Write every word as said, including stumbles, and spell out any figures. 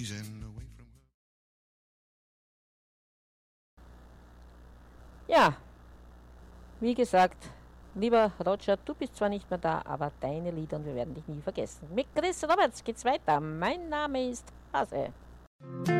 Ja, wie gesagt, lieber Roger, du bist zwar nicht mehr da, aber deine Lieder und wir werden dich nie vergessen. Mit Chris Roberts geht's weiter. Mein Name ist Hase.